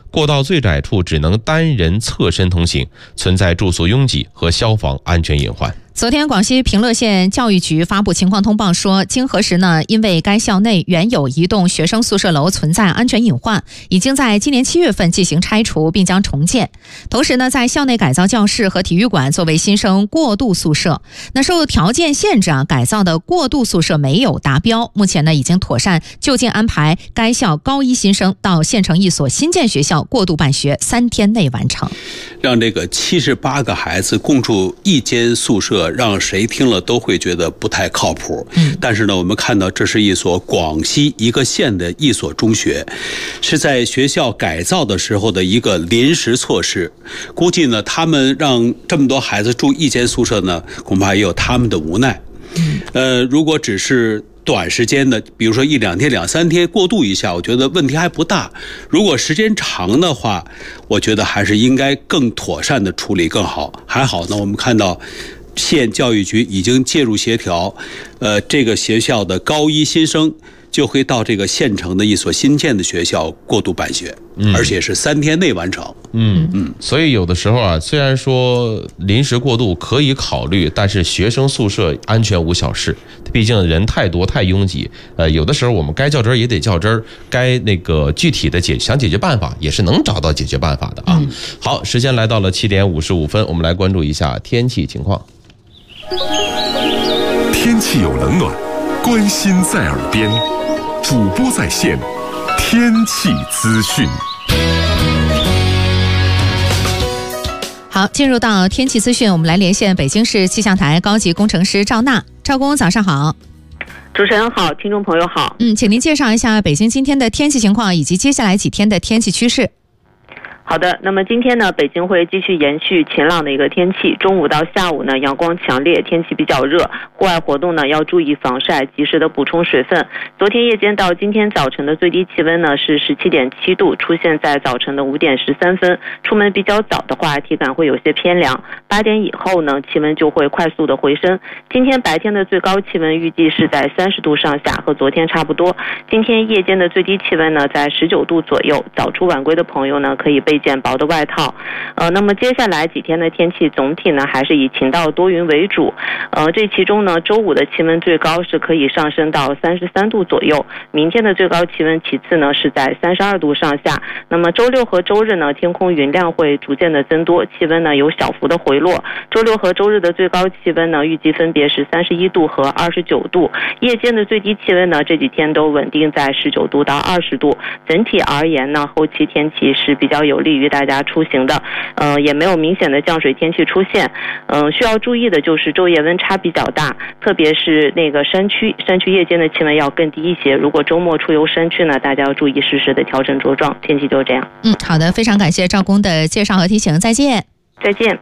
过道最窄处只能单人侧身通行，存在住宿拥挤和消防安全隐患。 昨天，广西平乐县教育局发布情况通报说，经核实呢，因为该校内原有一栋学生宿舍楼存在安全隐患，已经在今年7月份进行拆除，并将重建。同时呢，在校内改造教室和体育馆作为新生过渡宿舍。那受条件限制改造的过渡宿舍没有达标。目前呢，已经妥善就近安排该校高一新生到县城一所新建学校过渡办学，3天内完成。 让这个78个孩子共住一间宿舍，让谁听了都会觉得不太靠谱。但是呢，我们看到这是一所广西一个县的一所中学，是在学校改造的时候的一个临时措施。估计呢，他们让这么多孩子住一间宿舍呢，恐怕也有他们的无奈。如果只是短时间的，比如说1、2天、2、3天过渡一下，我觉得问题还不大。如果时间长的话，我觉得还是应该更妥善的处理更好。还好呢，我们看到县教育局已经介入协调，这个学校的高一新生就会到这个县城的一所新建的学校过渡办学，而且是3天内完成。 所以有的时候虽然说临时过渡可以考虑，但是学生宿舍安全无小事，毕竟人太多太拥挤。有的时候我们该较真儿也得较真儿，该那个具体的想解决办法也是能找到解决办法的啊。好，时间来到了7点55分，我们来关注一下天气情况。 天气有冷暖，关心在耳边，主播在线，天气资讯。 好，进入到天气资讯，我们来连线北京市气象台高级工程师赵娜。赵工，早上好。 主持人好，听众朋友好。 请您介绍一下北京今天的天气情况以及接下来几天的天气趋势。 好的，那么今天呢，北京会继续延续晴朗的一个天气，中午到下午呢，阳光强烈，天气比较热，户外活动呢要注意防晒，及时的补充水分。昨天夜间到今天早晨的最低气温呢是17.7度，出现在早晨的5点13分。出门比较早的话，体感会有些偏凉。8点以后呢，气温就会快速的回升。今天白天的最高气温预计是在30度上下，和昨天差不多。今天夜间的最低气温呢在19度左右，早出晚归的朋友呢可以备件薄的外套。那么接下来几天的天气总体呢还是以晴到多云为主。这其中呢，周五的气温最高是可以上升到33度左右，明天的最高气温其次呢是在32度上下。那么周六和周日呢，天空云量会逐渐的增多，气温呢有小幅的回落。周六和周日的最高气温呢预计分别是31度和29度，夜间的最低气温呢这几天都稳定在19度到20度。整体而言呢，后期天气是比较有利于大家出行的，也没有明显的降水天气出现。需要注意的就是昼夜温差比较大，特别是那个山区夜间的气温要更低一些。如果周末出游山区呢，大家要注意适时的调整着装。天气就是这样。 好的，非常感谢赵工的介绍和提醒，再见。 再见。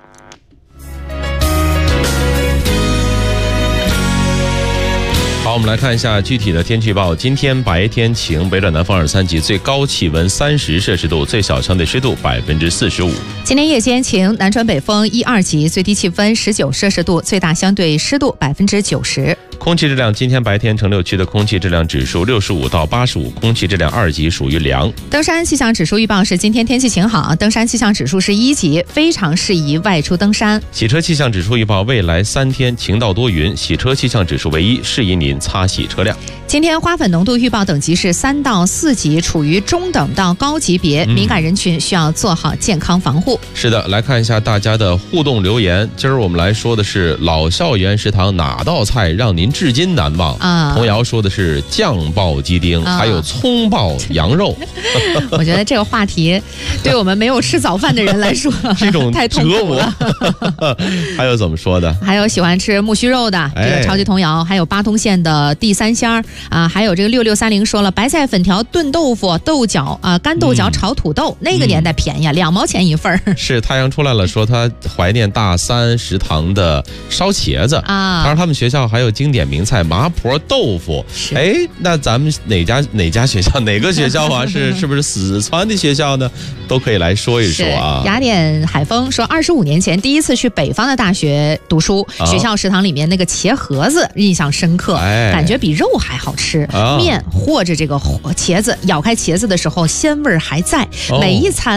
好，我们来看一下具体的天气预报。今天白天晴，北转南风2、3级，最高气温30摄氏度，最小相对湿度45%。 今天夜间晴，南转北风1、2级，最低气温19摄氏度，最大相对湿度90%。 空气质量，今天白天城6区的空气质量指数65到85，空气质量2级，属于良。 登山气象指数预报是今天天气晴好，登山气象指数是1级，非常适宜外出登山。 洗车气象指数预报未来3天晴到多云，洗车气象指数为1，适宜您擦洗车辆。 今天花粉浓度预报等级是3到4级，处于中等到高级别，敏感人群需要做好健康防护。 是的，来看一下大家的互动留言。今儿我们来说的是老校园食堂哪道菜让您至今难忘啊？童谣说的是酱爆鸡丁，还有葱爆羊肉。 我觉得这个话题对我们没有吃早饭的人来说是一种太痛苦了。 还有怎么说的？ 还有喜欢吃木须肉的这个超级童谣，还有巴通县的地三鲜儿啊，还有这个6630说了白菜粉条炖豆腐、豆角啊、干豆角炒土豆，那个年代便宜啊，2毛钱一份。 是太阳出来了，说他怀念大3食堂的烧茄子啊，他说他们学校还有经典名菜麻婆豆腐。哎，那咱们哪家学校哪个学校啊？是不是四川的学校呢？都可以来说一说啊。 雅典海峰说，25年前第一次去北方的大学读书，学校食堂里面那个茄盒子印象深刻，感觉比肉还好吃，面和着这个茄子，咬开茄子的时候鲜味还在，每一餐